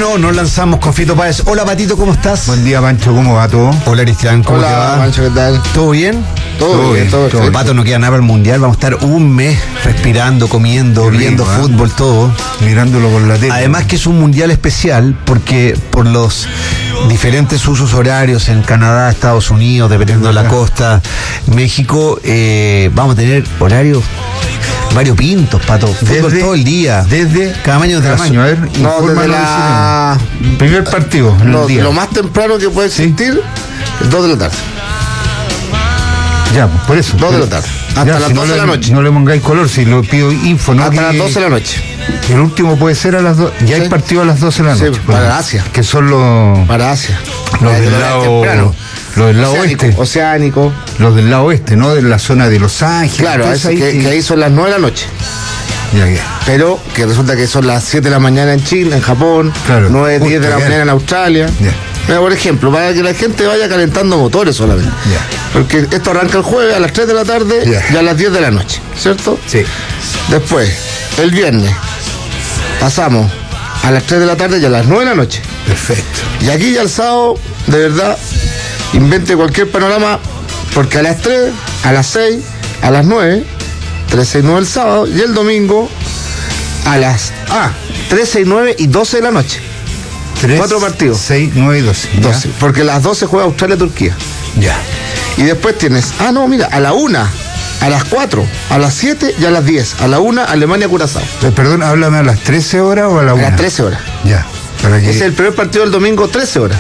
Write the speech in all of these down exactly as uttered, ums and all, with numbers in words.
Bueno, nos lanzamos con Fito Páez. Hola, Patito, ¿cómo estás? Buen día, Pancho, ¿cómo va todo? Hola, Cristian, ¿cómo Hola, te va? Pancho, ¿qué tal? ¿Todo bien? Todo, todo bien, bien, todo bien. Pato, no queda nada para el Mundial. Vamos a estar un mes respirando, comiendo, Qué viendo rico, fútbol, ¿eh? Todo. Mirándolo por la tele. Además que es un Mundial especial porque por los diferentes usos horarios en Canadá, Estados Unidos, dependiendo de la costa, México, eh, vamos a tener horarios variopintos, Pato. Fútbol Desde- todo el día. Desde cada año de la Camaño, a ver, No, infórmanos desde de la... Chile. Primer partido, en Lo, el día. lo más temprano que puede existir, dos de la tarde. Ya, pues, por eso. Dos de Pero- la tarde. Hasta ya, las si doce no de le- la noche. No le pongáis color, si lo pido info, ¿no? Hasta que- las doce de la noche. El último puede ser a las dos. Ya Sí. hay partido a las doce de la Sí, noche. para Asia. Que son los, Para Asia. los Para que del lo vean lado, temprano. los del lado Oceánico, oeste. Oceánico. Los del lado oeste, ¿no? De la zona de Los Ángeles. Claro, Entonces, eso, que, que ahí son las nueve de la noche. Ya, ya. Pero que resulta que son las siete de la mañana en Chile, en Japón, Claro. nueve, diez de la Justo, mañana ya. en Australia. Ya. Mira, por ejemplo, para que la gente vaya calentando motores solamente. Ya. Porque esto arranca el jueves a las tres de la tarde Ya. y a las diez de la noche, ¿cierto? Sí. Después, el viernes, pasamos a las tres de la tarde y a las nueve de la noche. Perfecto. Y aquí ya el sábado, de verdad, invente cualquier panorama, porque a las tres, a las seis, a las nueve, trece y nueve el sábado, y el domingo a las ah, trece y nueve y doce de la noche. Tres, Cuatro partidos. seis, nueve y doce. Ya. doce, porque a las doce juega Australia-Turquía. Ya. Y después tienes, ah, no, mira, a la una, a las cuatro, a las siete y a las diez. A la una, Alemania-Curazao. Eh, Perdón, háblame a las trece horas o a la A una. las trece horas. Ya. Para que... Ese es el primer partido del domingo, trece horas.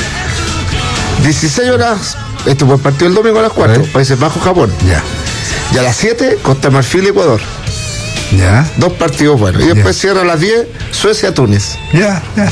dieciséis horas, este fue el partido del domingo a las cuatro, A ver. Países Bajos, Japón. Ya. Y a las siete, Costa de Marfil, Ecuador. Ya. Dos partidos buenos. Y después cierra a las diez, Suecia, Túnez. Ya. Ya.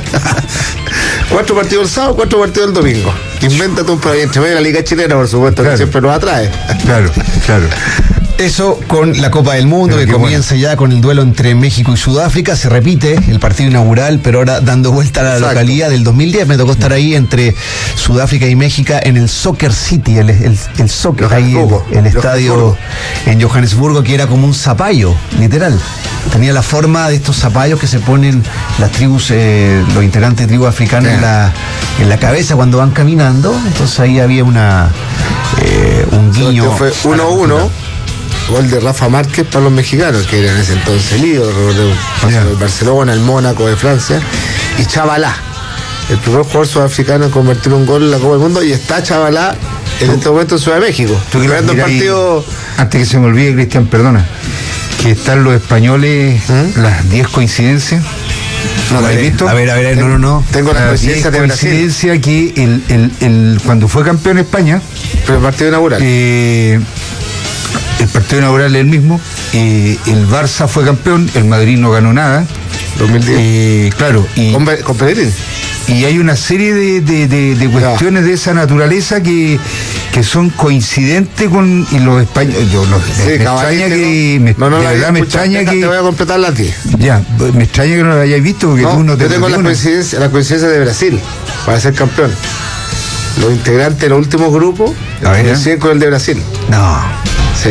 Cuatro partidos el sábado, cuatro partidos el domingo. Invéntate un programa entre medio de la Liga Chilena, por supuesto, Claro. que siempre nos atrae. Claro, claro. Eso con la Copa del Mundo, Pero que qué comienza ya con el duelo entre México y Sudáfrica. Se repite el partido inaugural, pero ahora dando vuelta a la Exacto. localidad del dos mil diez. Me tocó estar ahí entre Sudáfrica y México en el Soccer City, el, el, el soccer, ahí el, Johannesburgo. el estadio Johannesburgo. en Johannesburgo, que era como un zapallo, literal. Tenía la forma de estos zapallos que se ponen las tribus, eh, los integrantes de tribus africanas en la, en la cabeza cuando van caminando. Entonces ahí había una eh, un guiño. Este fue uno a uno. Gol de Rafa Márquez para los mexicanos, que eran en ese entonces el ídolo, recordemos, pasó Ya. el Barcelona, el Mónaco de Francia, y Chavalá, el primer jugador sudafricano en convertir un gol en la Copa del Mundo, y está Chavalá en este momento en Ciudad de México. Tú que jugando el mira ahí, partido. Antes que se me olvide, Cristian, perdona. Que están los españoles, ¿Mm? las diez coincidencias. No, ¿Lo a has ver, visto? A ver, a ver, no, no, no. Tengo la Las coincidencia diez de Brasil, coincidencias que el, el, el, cuando fue campeón España, pero el partido inaugural. eh, el partido inaugural es el mismo, eh, el Barça fue campeón, el Madrid no ganó nada. dos mil diez. Eh, claro, y, Con, Be- con Pellegrini. y hay una serie de, de- de- de cuestiones de esa naturaleza que, que son coincidentes con y los españoles. Yo, los- Sí, me cabalístico. extraña que. Me, no, no, de la verdad me escucha, extraña deja, que. Te voy a completar las diez. Ya, me extraña que no lo hayáis visto porque No, tú no te yo tengo la perdí una. coincidencia, la coincidencia de Brasil para ser campeón. Los integrantes de los últimos grupos A ver, coinciden con el de Brasil. No. Sí.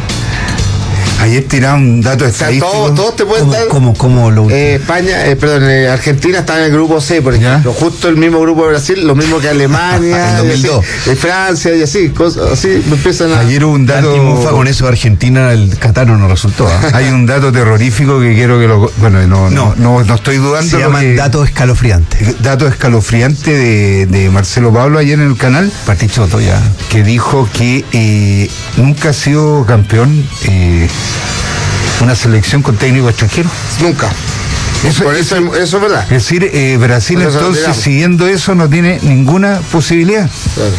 Ayer tiraba un dato O sea, estadístico. todos, todos te pueden ¿Cómo, dar. cómo, cómo lo Eh, España, eh, perdón, eh, Argentina está en el grupo C, por Ya. ejemplo. Justo el mismo grupo de Brasil, lo mismo que Alemania, En dos mil dos. y así, y Francia y así, cosas así, me empiezan a. Ayer hubo un dato. Antimufa con eso de Argentina, el Qatar no nos resultó. ¿ah? Hay un dato terrorífico que quiero que lo. Bueno, no, no, No. no, no estoy dudando. Se lo llaman que- datos escalofriantes. dato escalofriante de, de Marcelo Pablo ayer en el canal, Partichoto ya. que dijo que eh, nunca ha sido campeón eh, una selección con técnico extranjero. Nunca. Eso- por eso, eso es verdad. Es decir, eh, Brasil Por eso lo entonces, digamos. siguiendo eso, no tiene ninguna posibilidad. Claro.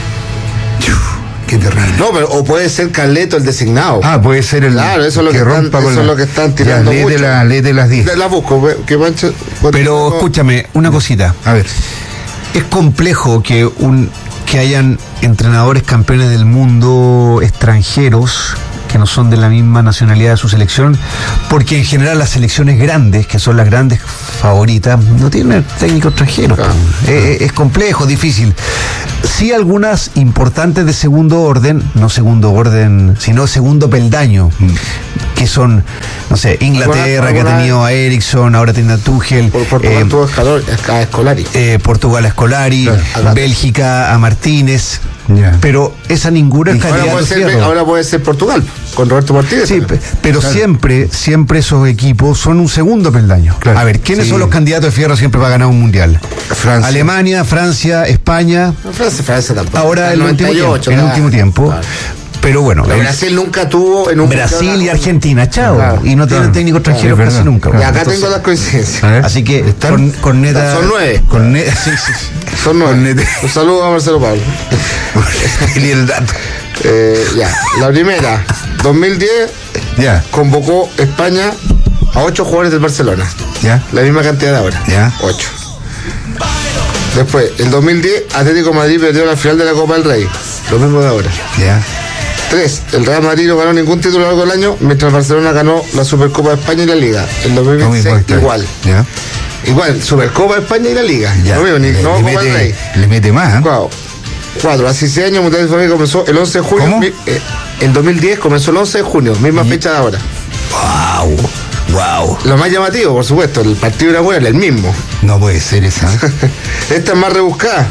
Qué terrible. No, pero o puede ser Carleto el designado. Ah, puede ser el Claro, eso es lo que están- rompa con eso la- es lo que están Ya, tirando léete mucho. la, léete las diez. La, la busco, ve- que Pancho. Pero escúchame, una cosita. A ver. Es complejo que un que hayan entrenadores campeones del mundo extranjeros que no son de la misma nacionalidad de su selección, porque en general las selecciones grandes, que son las grandes favoritas, no tienen técnico extranjero. Claro. Es, es complejo, difícil. Sí, algunas importantes de segundo orden, no segundo orden, sino segundo peldaño, que son, no no sé, Inglaterra, que ha tenido a Eriksson, ahora tiene a Tuchel. Por Portugal eh, tuvo a Scolari. Eh, Portugal a Scolari, claro. Bélgica a Martínez. Yeah. Pero esa ninguna es ahora puede, ser, ahora puede ser Portugal, con Roberto Martínez. Sí, también. Pero claro. siempre, siempre esos equipos son un segundo peldaño. Claro. A ver, ¿quiénes sí. son los candidatos de fierro siempre para ganar un mundial? Francia. Alemania, Francia, España. No, Francia, Francia tampoco. Ahora el último tiempo. El último tiempo. Claro. Pero bueno, pero Brasil nunca tuvo en un Brasil y Argentina, chao. Claro, y no tienen claro, técnico extranjero claro, casi nunca. Y acá Entonces, tengo las coincidencias. Así que con, con neta. Son nueve. Con neta, sí, sí, sí. Son nueve. Un saludo a Marcelo Pablo. Y el dato. Eh, ya, la primera, dos mil diez, ya. convocó España a ocho jugadores del Barcelona. Ya. La misma cantidad de ahora. Ya. Ocho. Después, el dos mil diez, Atlético de Madrid perdió la final de la Copa del Rey. Lo mismo de ahora. Ya. Tres, el Real Madrid no ganó ningún título a lo largo del año, mientras el Barcelona ganó la Supercopa de España y la Liga. El dos mil veintiséis no, igual. ¿Ya? Igual, Supercopa de España y la Liga. Ya. No mismo, ni le, no le Copa mete, del Rey. Le mete más. ¿eh? Cuatro. Cuatro. Hace seis años Mundial de Familia comenzó el once de junio. ¿Cómo? Mi, eh, el dos mil diez comenzó el once de junio, misma ¿Y? fecha de ahora. Wow. Wow. Lo más llamativo, por supuesto, el partido de la buena, el mismo. No puede ser esa. Esta es más rebuscada.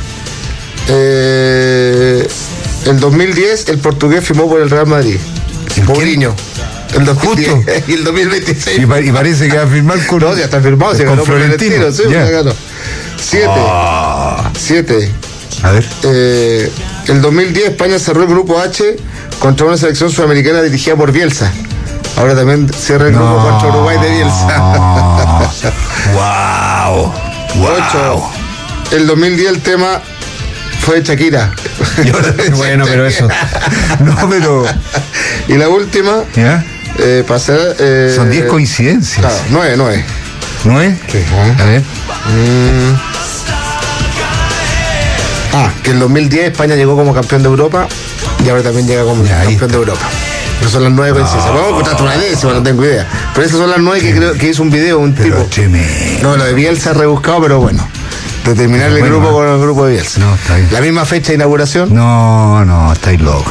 Eh, el dos mil diez el portugués firmó por el Real Madrid. Mourinho. El dos mil diez y el dos mil veintiséis. Y, pa- y parece que va a firmar con. No, ya está firmado, se ganó por el tiro, sí, yeah. se ganó. Siete. Oh. Siete. A ver. Eh, el dos mil diez España cerró el grupo H contra una selección sudamericana dirigida por Bielsa. Ahora también cierra el no. grupo contra Uruguay de Bielsa. Wow. Wow. Ocho. El dos mil diez el tema fue de Shakira. Bueno, pero eso. No, pero. Y la última. ¿Ya? Eh, para hacer, eh, Son diez coincidencias. Claro, nueve, nueve. ¿Nueve? Sí. A ver. Mm. Ah, que en dos mil diez España llegó como campeón de Europa y ahora también llega como ya, campeón de Europa. Pero son las nueve coincidencias. No. Vamos a contar una décima, no tengo idea. Pero esas son las nueve que creo que hizo un video un pero tipo. Cheme. No, lo de Bielsa rebuscado, pero bueno. Determinar el bueno, grupo con el grupo de Bielsa. No, está bien. La misma fecha de inauguración. No, no, estáis locos.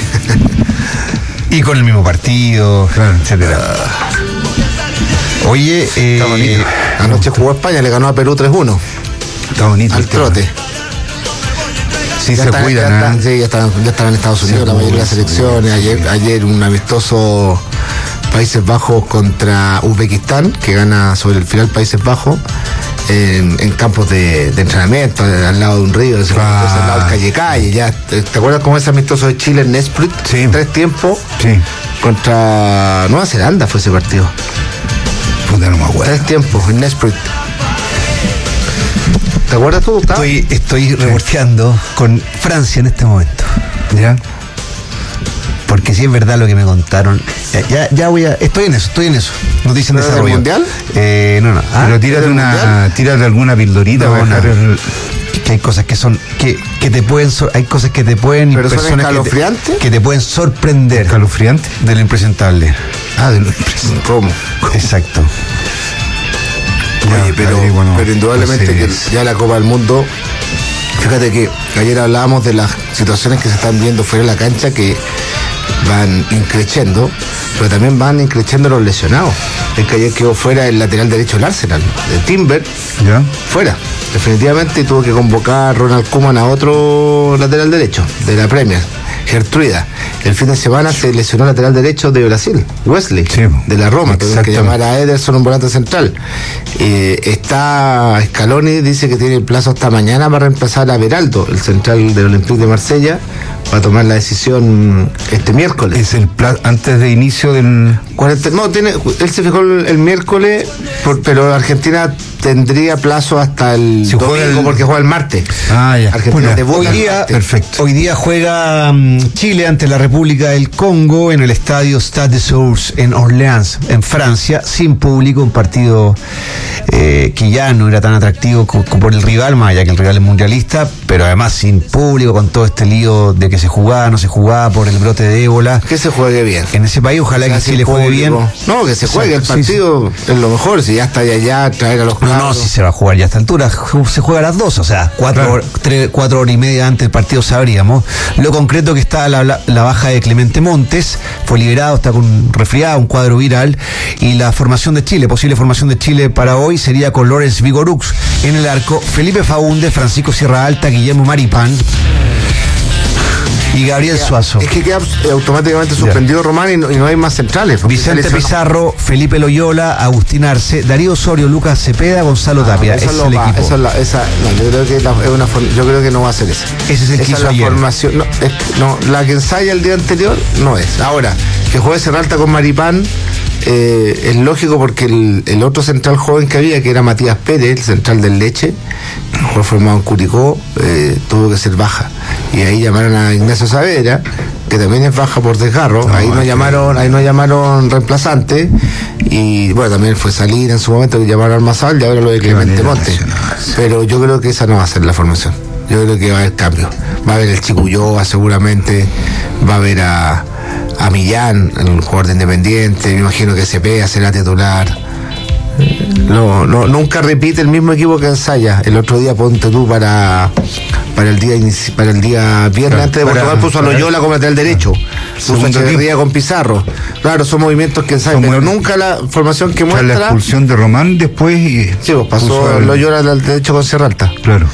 Y con el mismo partido, claro, etcétera. Uh, Oye, eh, está bonito. Anoche jugó España, le ganó a Perú tres uno. Está bonito. Al trote. Sí, ya se está, cuidan. Ya, ¿eh? está, sí, ya están, ya están en Estados Unidos se la mayoría de las selecciones. Ayer, ayer un amistoso Países Bajos contra Uzbekistán, que gana sobre el final Países Bajos. En, en campos de, de entrenamiento, al lado de un río, ese ah. al lado del calle calle, ya. ¿Te, ¿te acuerdas cómo ese amistoso de Chile en Nesprit? Sí. Tres tiempos. Sí. Contra Nueva Zelanda fue ese partido. Puta, no me acuerdo. Tres tiempos en Nesprit. ¿Te acuerdas tú, Gustavo? Estoy, estoy reporteando con Francia en este momento. ¿Ya? Porque si es verdad lo que me contaron. Ya, ya, ya voy a. Estoy en eso, estoy en eso. Noticias en desarrollo. ¿El mundial? Eh, no, no. Ah, pero tírate una, tírate alguna pildorita. No, para no. El... Que hay cosas que son. Que, que te pueden. Hay cosas que te pueden. ¿Pero son escalofriantes? Que te, que te pueden sorprender. ¿Escalofriante? De lo impresentable. Ah, de lo impresentable. ¿Cómo? Exacto. Oye, pero, ahí, bueno, pero indudablemente que ya la Copa del Mundo. Fíjate que ayer hablábamos de las situaciones que se están viendo fuera de la cancha que van increciendo, pero también van increciendo los lesionados. Es que ayer quedó fuera el lateral derecho del Arsenal, de Timber, ¿ya? Fuera, definitivamente, y tuvo que convocar a Ronald Koeman a otro lateral derecho de la Premier, Gertruida. El fin de semana se lesionó el lateral derecho de Brasil, Wesley, sí, de la Roma. Tuvieron que llamar a Ederson, un volante central. Eh, está Scaloni, dice que tiene plazo hasta mañana para reemplazar a Beraldo, el central del Olympique de Marsella, va a tomar la decisión este miércoles. Es el plan antes de inicio del cuarenta, no, tiene, él se fijó el, el miércoles, por, pero Argentina tendría plazo hasta el si domingo juega el... porque juega el martes. Ah, ya. Argentina bueno, debuta hoy día, perfecto. Hoy día juega um, Chile ante la República del Congo en el estadio Stade de Source en Orleans, en Francia, sin público, un partido eh, que ya no era tan atractivo co- co- por el rival, más allá que el rival es mundialista, pero además sin público, con todo este lío de que se jugaba, no se jugaba por el brote de ébola. Que se juegue bien. En ese país, ojalá que Chile juegue bien. No, que se juegue el partido, sí, sí. Es lo mejor, si ya está allá, allá traer a los jugadores No, no, si se va a jugar ya a esta altura, se juega a las dos, o sea, cuatro, claro. tres, cuatro horas y media antes del partido sabríamos. Lo concreto que está la, la, la baja de Clemente Montes, fue liberado, está con resfriado, un cuadro viral, y la formación de Chile, posible formación de Chile para hoy sería con Lorenz Vigorux en el arco, Felipe Faúndez, Francisco Sierra Alta, Guillermo Maripán y Gabriel Suazo. Es que queda automáticamente suspendido yeah. Román y no, y no hay más centrales. Vicente Pizarro, Felipe Loyola, Agustín Arce, Darío Osorio, Lucas Cepeda, Gonzalo ah, Tapia. Ese es el equipo. Esa es la, esa, no, yo, creo que la, es una, yo creo que no va a ser esa. Ese es el esa que hizo es la ayer. Formación. No, es, no, la que ensaya el día anterior no es. Ahora, que juegue Serralta con Maripán, eh, es lógico porque el, el otro central joven que había, que era Matías Pérez, el central del Leche, fue formado en Curicó, eh, tuvo que ser baja. Y ahí llamaron a Ignacio Saavedra, que también es baja por desgarro. No, ahí nos llamaron, ahí nos llamaron reemplazante. Y bueno, también fue salir en su momento que llamaron a Almazal y ahora lo de Clemente Montes. Pero yo creo que esa no va a ser la formación. Yo creo que va a haber cambio. Va a haber el Chico Ulloa seguramente, va a haber a, a Millán, el jugador de Independiente, me imagino que Cepeda será titular. No, no, nunca repite el mismo equipo que ensaya. El otro día ponte tú para para el día para el día viernes claro, antes de Portugal puso a Loyola como lateral derecho, puso a Echeverría con Pizarro. Claro, son movimientos que ensayan, pero nunca la formación que muestra. La expulsión de Román después y sí, pues pasó el... Loyola al derecho con Sierra Alta. Claro.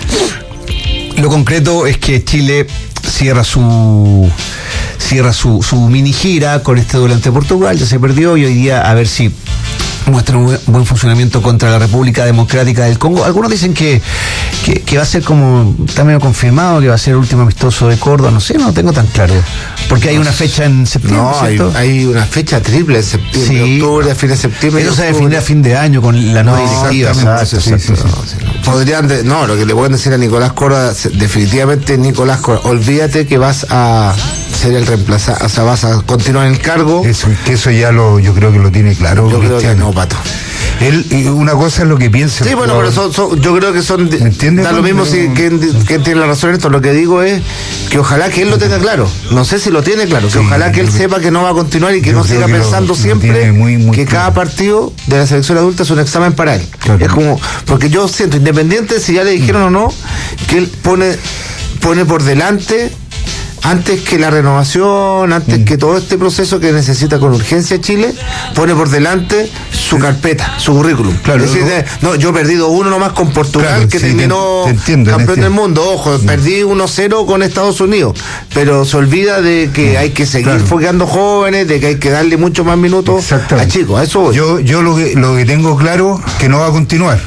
Lo concreto es que Chile cierra su cierra su, su mini gira con este duelo ante Portugal, ya se perdió y hoy día a ver si muestra un buen funcionamiento contra la República Democrática del Congo. Algunos dicen que, que, que va a ser como, está medio confirmado, que va a ser el último amistoso de Córdoba, no sé, no lo tengo tan claro. Porque hay una fecha en septiembre, no, hay, hay una fecha triple en septiembre, sí, octubre, a fin de septiembre. Eso se define a fin de año con la nueva no, directiva. Exacto, sí, sí, sí, sí. No, podrían, de, no, lo que le pueden decir a Nicolás Córdoba, definitivamente Nicolás Córdoba, olvídate que vas a ser el reemplazado, o sea, vas a continuar en el cargo. Eso, que eso ya lo, yo creo que lo tiene claro. Yo creo que no, Pato. Él, una cosa es lo que piensa. Sí, bueno, pero son, son, yo creo que son. ¿Me entiendes? Da lo mismo pero... si que, que tiene la razón en esto. Lo que digo es que ojalá que él lo tenga claro. No sé si lo tiene claro. Que sí, ojalá que él sepa que no va a continuar y que no siga pensando lo, siempre lo muy, muy que claro. Cada partido de la selección adulta es un examen para él. Claro. Es como, porque yo siento, independiente si ya le dijeron mm. o no, que él pone, pone por delante. Antes que la renovación, antes mm. que todo este proceso que necesita con urgencia Chile, pone por delante su carpeta, su currículum. Claro, es decir, no, yo he perdido uno nomás con Portugal, claro, que sí, terminó te, te entiendo, campeón del mundo. Ojo, mm. perdí uno cero con Estados Unidos, pero se olvida de que mm. hay que seguir claro. fogueando jóvenes, de que hay que darle mucho más minutos a chicos. A eso voy. Yo, yo lo que lo que tengo claro que no va a continuar.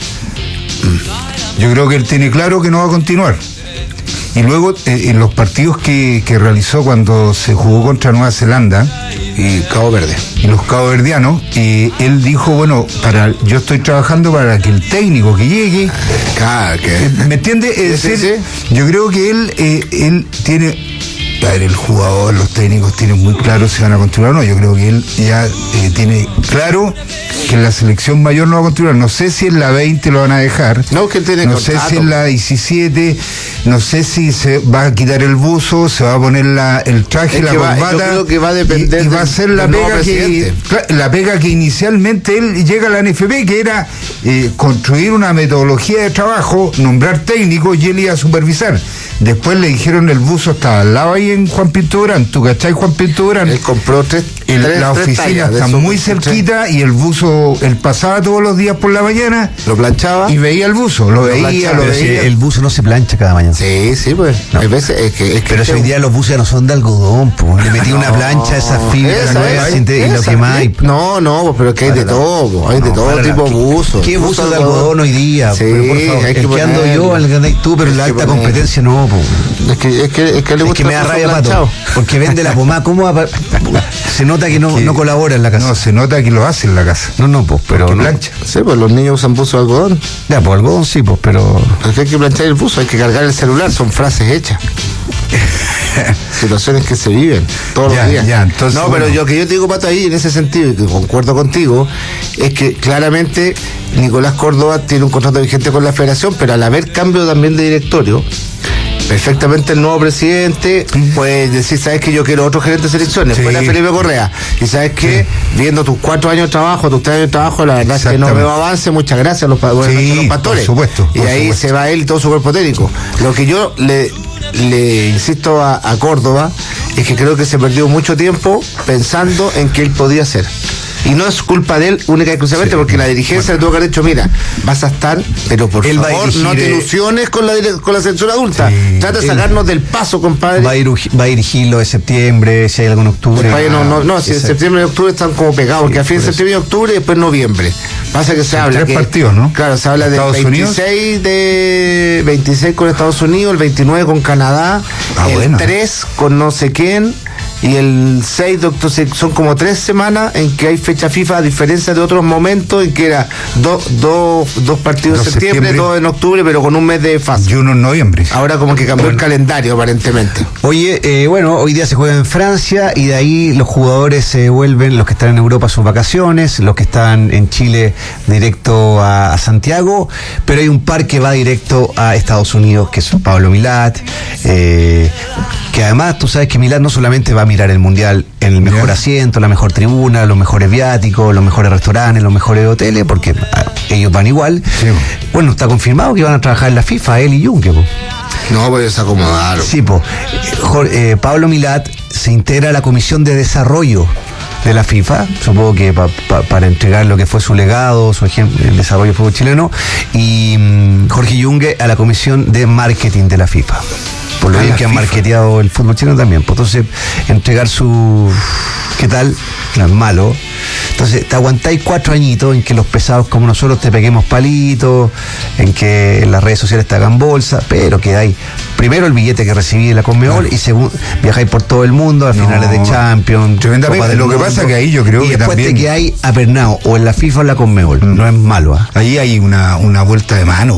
Mm. Yo creo que él tiene claro que no va a continuar. Y luego eh, en los partidos que, que realizó cuando se jugó contra Nueva Zelanda y Cabo Verde y los caboverdianos, eh, él dijo, bueno, para yo estoy trabajando para que el técnico que llegue, claro, que... eh, ¿me entiende? Es sí, decir, sí, sí. Yo creo que él eh, él tiene, a ver, el jugador, los técnicos tienen muy claro si van a continuar o no. Yo creo que él ya eh, tiene claro que en la selección mayor no va a continuar. No sé si en la veinte lo van a dejar. No, que él tiene no contrato. sé si en la diecisiete, no sé si se va a quitar el buzo, se va a poner la, el traje, la va, corbata. Yo creo que va a depender y, y va a ser la pega que la pega que inicialmente él llega a la N F P, que era eh, construir una metodología de trabajo, nombrar técnicos y él iba a supervisar. Después le dijeron el buzo estaba al lado ahí en Juan Pinto Durán. ¿Tú cachai Juan Pinto Durán? Él compró tres, el, tres la tres oficina está muy cerquita tres. Y el buzo, él pasaba todos los días por la mañana. Lo planchaba. Y veía el buzo, lo, lo veía, lo veía. Si el buzo no se plancha cada mañana. Sí, sí, pues. No. Hay veces es que, es que pero es hoy día los buses ya no son de algodón, pues. Le metí no, una plancha a esas fibras nuevas y lo quemáis. No, no, pero es que hay de todo, hay de todo tipo de buzos. ¿Qué buzo de algodón hoy día? Sí, hay que el que ando yo, el que andáis tú, pero en la alta competencia no, pues. Es que, es que, es que, le es que me da rabia, Pato, porque vende la pomada. ¿Cómo va? Se nota que no, que, no colabora en la casa. No, se nota que lo hace en la casa. No, no, pues, pero no. Plancha. Sí, pues los niños usan buzo de algodón. Ya, pues algodón sí, pues, pero... Es que hay que planchar el buzo, hay que cargar el celular, son frases hechas. Situaciones que se viven todos ya, los días. Ya, entonces, no, pero bueno. yo que yo te digo, Pato, ahí en ese sentido, y que concuerdo contigo, es que claramente Nicolás Córdoba tiene un contrato vigente con la federación, pero al haber cambio también de directorio, perfectamente el nuevo presidente puede decir, sabes que yo quiero otro gerente de selecciones, Sí. fuera Felipe Correa, y sabes que Sí. viendo tus cuatro años de trabajo, tus tres años de trabajo, la verdad es que no Exactamente. veo avance, muchas gracias a los, pa- buenas Sí, noches a los pastores. por supuesto, y por ahí supuesto. se va él y todo su cuerpo técnico. Lo que yo le, le insisto a, a Córdoba es que creo que se perdió mucho tiempo pensando en que él podía hacer. Y no es culpa de él única y exclusivamente, Sí. porque la dirigencia le tuvo que haber dicho, mira, vas a estar, pero por Él va a favor, dirigir, no te eh, ilusiones con la, dire- con la selección adulta. Sí. Trata de Él- sacarnos del paso, compadre. Va a, ir, va a dirigir lo de septiembre, si hay algo en octubre. Compadre, no, no, no, si en Esa- septiembre y octubre están como pegados, porque a fin de por eso. septiembre y octubre y después noviembre. Pasa que se habla tres que, partidos, ¿no? Claro, se habla del Estados Unidos. veintiséis de veintiséis con Estados Unidos, el veintinueve con Canadá, Ah, el bueno. tres con no sé quién y el seis de octubre. Son como tres semanas en que hay fecha FIFA, a diferencia de otros momentos en que era dos dos dos partidos Dos en septiembre, septiembre. dos en octubre, pero con un mes de fase. Y uno en noviembre. Ahora como que cambió el calendario aparentemente. Oye, eh, bueno, hoy día se juega en Francia y de ahí los jugadores se vuelven, los que están en Europa a sus vacaciones, los que están en Chile directo a, a Santiago, pero hay un par que va directo a Estados Unidos, que es Pablo Milat, eh, que además tú sabes que Milat no solamente va a mirar el Mundial en el mejor Ya. asiento, la mejor tribuna, los mejores viáticos, los mejores restaurantes, los mejores hoteles, porque ah, ellos van igual. Sí. Bueno, está confirmado que van a trabajar en la FIFA, él y Junque, po. No, pues se acomodaron. Sí, po. Jor- eh, Pablo Milat se integra a la Comisión de Desarrollo de la FIFA, supongo que pa- pa- para entregar lo que fue su legado, su ejemplo, el desarrollo del fútbol chileno, y mm, Jorge Yungue a la Comisión de Marketing de la FIFA. Por lo A bien la que han FIFA. marketeado el fútbol chileno también. Pues entonces, entregar su... ¿Qué tal? No es malo. Entonces, te aguantáis cuatro añitos en que los pesados como nosotros te peguemos palitos, en que en las redes sociales te hagan bolsa, pero que hay primero el billete que recibí de la Conmebol y segundo, viajáis por todo el mundo a No, finales de Champions. tremendamente. Copa del Lo que Mundo, pasa que ahí yo creo y que después también- te quedáis apernado o en la FIFA o en la Conmebol. Mm. No es malo, ¿ah? Ahí hay una, una vuelta de mano.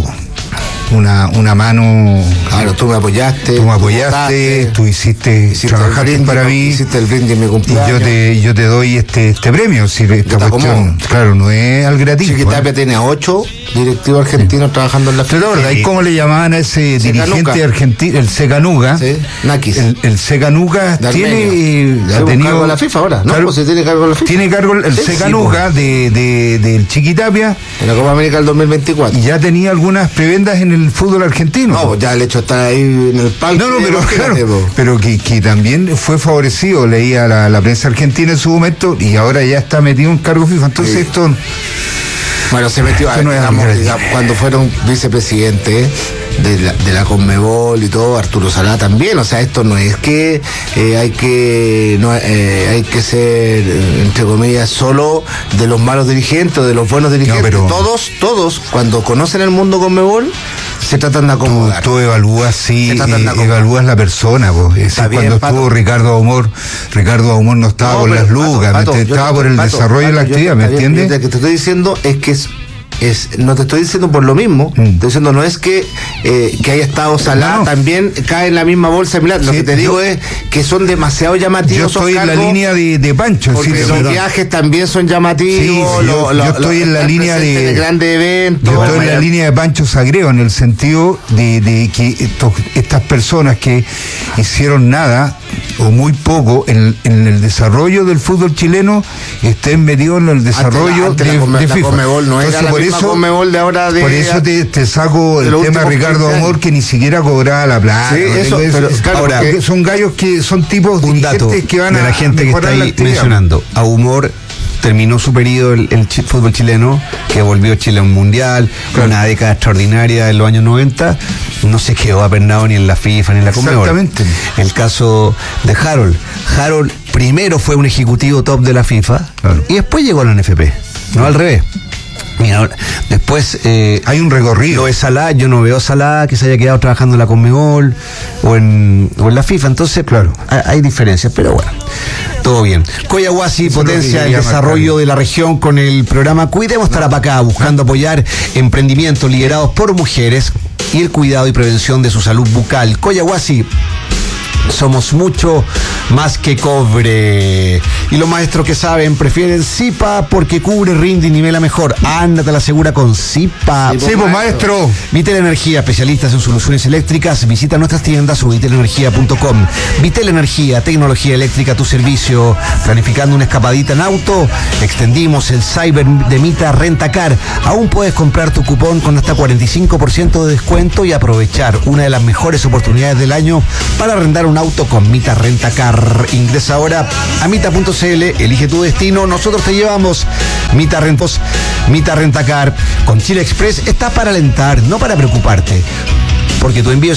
Una, una mano. Claro, tú me apoyaste. Tú me votaste, apoyaste, tú hiciste, hiciste trabajaste el brindis, para mí. Hiciste el brindis en mi Y cumpleaños. yo te, yo te doy este, este premio. Si esta te cuestión, acomodo. claro, no es al gratis. Chiquitapia pues. tiene a ocho directivos argentinos trabajando en la Pero la verdad, ¿y cómo le llamaban a ese Secanuca. dirigente argentino, el Secanuga? Sí, Nakis. El, el Secanuga De tiene, Armenio. eh, Ya ha tuvo tenido cargo de la FIFA ahora, ¿no? Claro, Pues se tiene cargo de la FIFA. tiene cargo el, el Sí, Secanuga de, de, del Chiquitapia En la Copa América del dos mil veinticuatro. y ya tenía algunas prebendas en el fútbol argentino. No, pues ya el hecho de estar ahí en el palco. No, no, pero imagínate, claro, po. pero que, que también fue favorecido, leía la, la prensa argentina en su momento y ahora ya está metido en cargo FIFA. Entonces Sí. esto, Bueno, se metió, Esto no es digamos, algo digamos, cuando fueron vicepresidentes de la, de la Conmebol y todo, Arturo Salá también, o sea, esto no es que eh, hay que no, eh, hay que ser, eh, entre comillas, solo de los malos dirigentes, o de los buenos dirigentes. pero- Todos, todos, cuando conocen el mundo Conmebol, se tratan de tú, acomodar. tú evalúas, sí, Se tratan de eh, acomodar. evalúas la persona. Po. Es Está decir, bien, cuando Pato. estuvo Ricardo Ahumor, Ricardo Ahumor no estaba No, por pero, las Pato, lugas, Pato, ¿me yo estaba te- por el Pato, desarrollo de la Pato, yo- actividad, ¿me está bien, entiendes? yo Lo que te estoy diciendo es que es, es no te estoy diciendo por lo mismo, Mm. estoy diciendo no es que eh, que haya estado Salá, No, no. también cae en la misma bolsa de Milán. Lo Sí, que te yo- digo es que son demasiado llamativos. Yo esos estoy en la cargos, línea de, de Pancho, es porque decir, los perdón. viajes también son llamativos. Sí, sí, yo- yo estoy en la estar línea presente de- en grandes eventos. Yo estoy en la línea de Pancho Sagreo en el sentido de, de que estos- estas personas que hicieron nada o muy poco en, en el desarrollo del fútbol chileno estén metidos en el desarrollo Antes la- de, antes la Conme- de la FIFA. Conmebol no era Entonces, la por misma eso, Conmebol de ahora de- por eso te, te saco de el los tema de últimos Ricardo veinte Amor, años. que ni siquiera cobraba la plata. Sí, ¿no? eso, Es- pero, es- claro, ahora, porque- son gallos que son tipos Un dato dirigentes que van de a la gente que está mejorar la ahí actividad. mencionando. A Humor terminó su periodo el, el chi- fútbol chileno, que volvió Chile a un mundial, una década extraordinaria en los años noventa, no se quedó apernado ni en la FIFA ni en la Conmebol. Exactamente. El caso de Harold. Harold primero fue un ejecutivo top de la FIFA Claro. y después llegó a la N F P, no al revés. Mira, después eh, Hay un recorrido. lo de Salah, yo no veo a Salah que se haya quedado trabajando en la Conmebol o en, o en la FIFA, entonces Claro. hay, hay diferencias, pero bueno, todo bien. Coyahuasi Eso es lo que potencia el quería desarrollo marcar. de la región con el programa Cuidemos Tarapacá, buscando apoyar emprendimientos liderados por mujeres y el cuidado y prevención de su salud bucal. Coyahuasi, somos mucho más que cobre. Y los maestros que saben prefieren Zipa porque cubre, rinde y nivela mejor. Ándate a la segura con Zipa. Sí, pues maestro. Vitel Energía, especialistas en soluciones eléctricas. Visita nuestras tiendas o vitel energía punto com. Vitel Energía, tecnología eléctrica a tu servicio. Planificando una escapadita en auto, extendimos el Cyber de Mita Rentacar. Aún puedes comprar tu cupón con hasta cuarenta y cinco por ciento de descuento y aprovechar una de las mejores oportunidades del año para arrendar un auto con Mita Rentacar. Ingresa ahora a mita punto c l, elige tu destino, nosotros te llevamos. Mita Rentos, Mita Rentacar. Con Chile Express está para alentar, no para preocuparte, porque tu envío